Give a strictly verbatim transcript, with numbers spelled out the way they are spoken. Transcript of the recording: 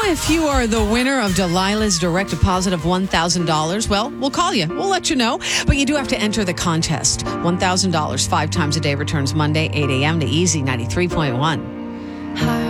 if you are the winner of Delilah's direct deposit of one thousand dollars, well, we'll call you. We'll let you know. But you do have to enter the contest. one thousand dollars five times a day returns Monday, eight a.m. to Easy ninety-three point one.